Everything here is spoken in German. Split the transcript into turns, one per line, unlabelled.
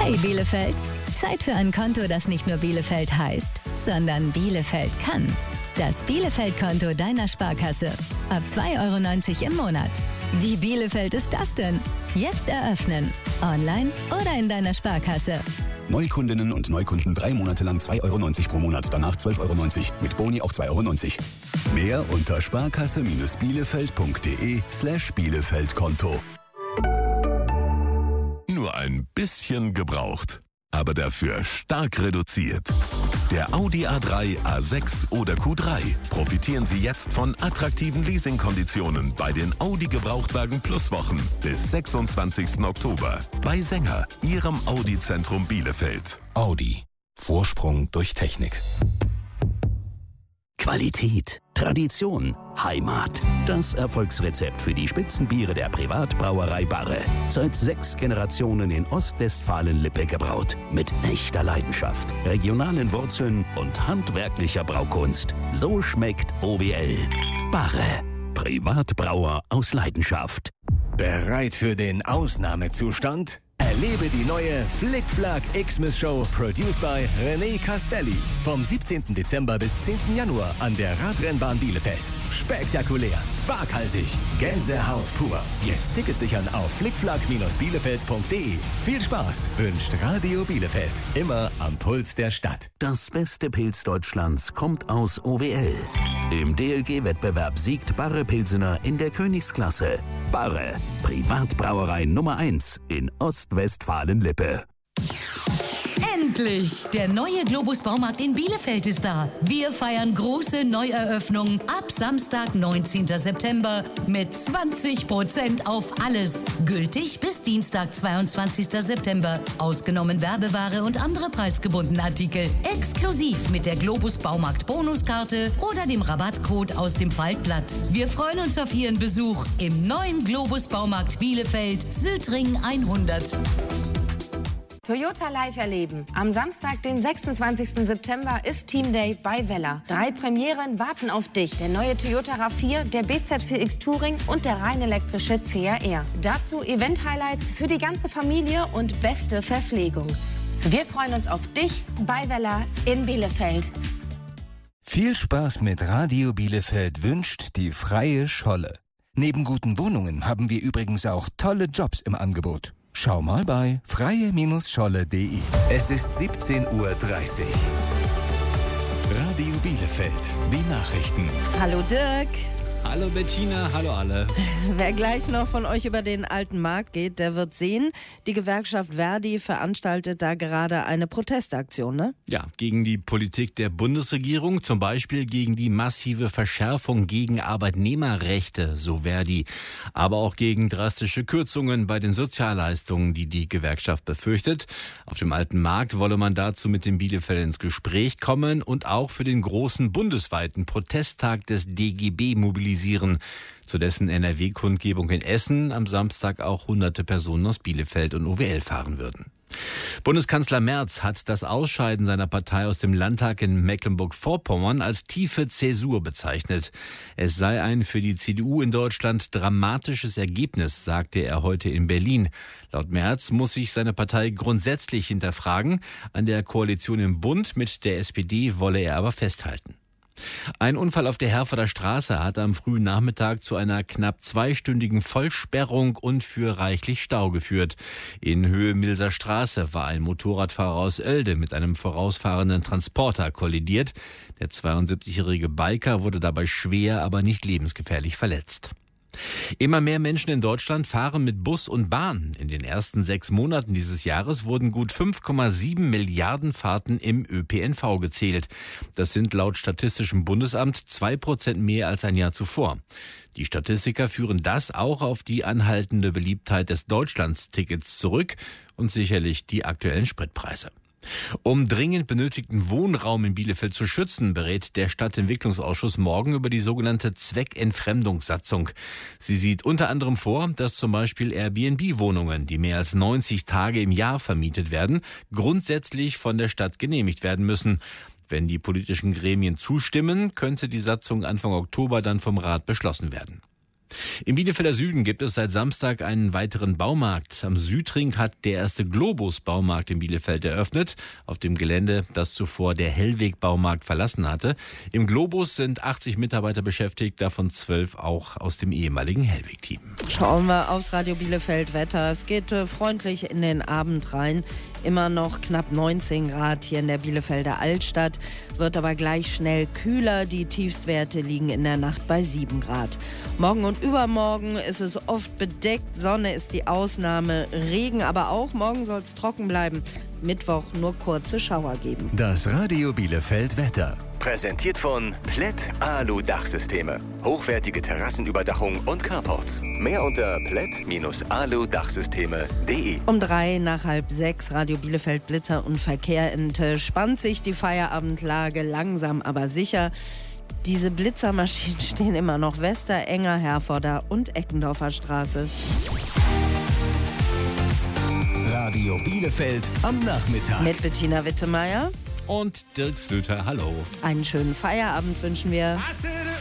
Hey Bielefeld, Zeit für ein Konto, das nicht nur Bielefeld heißt, sondern Bielefeld kann. Das Bielefeld-Konto deiner Sparkasse. Ab 2,90 € im Monat. Wie Bielefeld ist das denn? Jetzt eröffnen. Online oder in deiner Sparkasse.
Neukundinnen und Neukunden 3 Monate lang 2,90 € pro Monat, danach 12,90 €. Mit Boni auch 2,90 €. Mehr unter sparkasse-bielefeld.de/Bielefeld-Konto.
Nur ein bisschen gebraucht, aber dafür stark reduziert. Der Audi A3, A6 oder Q3. Profitieren Sie jetzt von attraktiven Leasingkonditionen bei den Audi Gebrauchtwagen Plus Wochen bis 26. Oktober. Bei Sänger, Ihrem Audi-Zentrum Bielefeld.
Audi. Vorsprung durch Technik.
Qualität, Tradition, Heimat. Das Erfolgsrezept für die Spitzenbiere der Privatbrauerei Barre. Seit 6 Generationen in Ostwestfalen-Lippe gebraut. Mit echter Leidenschaft, regionalen Wurzeln und handwerklicher Braukunst. So schmeckt OWL. Barre. Privatbrauer aus Leidenschaft.
Bereit für den Ausnahmezustand? Erlebe die neue Flick-Flack Xmas-Show, produced by René Casselli. Vom 17. Dezember bis 10. Januar an der Radrennbahn Bielefeld. Spektakulär, waghalsig, Gänsehaut pur. Jetzt Tickets sichern auf flickflack-bielefeld.de. Viel Spaß wünscht Radio Bielefeld. Immer am Puls der Stadt.
Das beste Pilz Deutschlands kommt aus OWL. Im DLG-Wettbewerb siegt Barre Pilsener in der Königsklasse. Barre, Privatbrauerei Nummer 1 in Ostwestfalen-Lippe.
Endlich! Der neue Globus Baumarkt in Bielefeld ist da. Wir feiern große Neueröffnung ab Samstag, 19. September mit 20% auf alles. Gültig bis Dienstag, 22. September. Ausgenommen Werbeware und andere preisgebundene Artikel. Exklusiv mit der Globus Baumarkt Bonuskarte oder dem Rabattcode aus dem Faltblatt. Wir freuen uns auf Ihren Besuch im neuen Globus Baumarkt Bielefeld, Südring 100.
Toyota Live erleben. Am Samstag, den 26. September, ist Team Day bei Weller. 3 Premieren warten auf dich. Der neue Toyota RAV4, der BZ4X Touring und der rein elektrische CRR. Dazu Event-Highlights für die ganze Familie und beste Verpflegung. Wir freuen uns auf dich bei Weller in Bielefeld.
Viel Spaß mit Radio Bielefeld wünscht die Freie Scholle. Neben guten Wohnungen haben wir übrigens auch tolle Jobs im Angebot. Schau mal bei freie-scholle.de.
Es ist 17:30 Uhr. Radio Bielefeld, die Nachrichten.
Hallo Dirk.
Hallo Bettina, hallo alle.
Wer gleich noch von euch über den Alten Markt geht, der wird sehen, die Gewerkschaft Verdi veranstaltet da gerade eine Protestaktion, ne?
Ja, gegen die Politik der Bundesregierung, zum Beispiel gegen die massive Verschärfung gegen Arbeitnehmerrechte, so Verdi. Aber auch gegen drastische Kürzungen bei den Sozialleistungen, die die Gewerkschaft befürchtet. Auf dem Alten Markt wolle man dazu mit den Bielefeldern ins Gespräch kommen und auch für den großen bundesweiten Protesttag des DGB mobilisieren. Zu dessen NRW-Kundgebung in Essen am Samstag auch hunderte Personen aus Bielefeld und OWL fahren würden. Bundeskanzler Merz hat das Ausscheiden seiner Partei aus dem Landtag in Mecklenburg-Vorpommern als tiefe Zäsur bezeichnet. Es sei ein für die CDU in Deutschland dramatisches Ergebnis, sagte er heute in Berlin. Laut Merz muss sich seine Partei grundsätzlich hinterfragen. An der Koalition im Bund mit der SPD wolle er aber festhalten. Ein Unfall auf der Herforder Straße hat am frühen Nachmittag zu einer knapp 2-stündigen Vollsperrung und für reichlich Stau geführt. In Höhe Milser Straße war ein Motorradfahrer aus Oelde mit einem vorausfahrenden Transporter kollidiert. Der 72-jährige Biker wurde dabei schwer, aber nicht lebensgefährlich verletzt. Immer mehr Menschen in Deutschland fahren mit Bus und Bahn. In den ersten 6 Monaten dieses Jahres wurden gut 5,7 Milliarden Fahrten im ÖPNV gezählt. Das sind laut Statistischem Bundesamt 2% mehr als ein Jahr zuvor. Die Statistiker führen das auch auf die anhaltende Beliebtheit des Deutschlandstickets zurück und sicherlich die aktuellen Spritpreise. Um dringend benötigten Wohnraum in Bielefeld zu schützen, berät der Stadtentwicklungsausschuss morgen über die sogenannte Zweckentfremdungssatzung. Sie sieht unter anderem vor, dass zum Beispiel Airbnb-Wohnungen, die mehr als 90 Tage im Jahr vermietet werden, grundsätzlich von der Stadt genehmigt werden müssen. Wenn die politischen Gremien zustimmen, könnte die Satzung Anfang Oktober dann vom Rat beschlossen werden. Im Bielefelder Süden gibt es seit Samstag einen weiteren Baumarkt. Am Südring hat der erste Globus-Baumarkt in Bielefeld eröffnet, auf dem Gelände, das zuvor der Hellweg-Baumarkt verlassen hatte. Im Globus sind 80 Mitarbeiter beschäftigt, davon 12 auch aus dem ehemaligen Hellweg-Team.
Schauen wir aufs Radio Bielefeld Wetter. Es geht freundlich in den Abend rein. Immer noch knapp 19 Grad hier in der Bielefelder Altstadt, wird aber gleich schnell kühler. Die Tiefstwerte liegen in der Nacht bei 7 Grad. Morgen und übermorgen ist es oft bedeckt, Sonne ist die Ausnahme, Regen aber auch. Morgen soll es trocken bleiben. Mittwoch nur kurze Schauer geben.
Das Radio Bielefeld Wetter. Präsentiert von Plätt Alu Dachsysteme. Hochwertige Terrassenüberdachung und Carports. Mehr unter plätt-alu-dachsysteme.de.
Um 3 nach halb 6, Radio Bielefeld Blitzer und Verkehr entspannt sich die Feierabendlage langsam aber sicher. Diese Blitzermaschinen stehen immer noch Westerenger, Herforder und Eckendorfer Straße.
Radio Bielefeld am Nachmittag.
Mit Bettina Wittemeier
und Dirk Slüter, hallo.
Einen schönen Feierabend wünschen wir.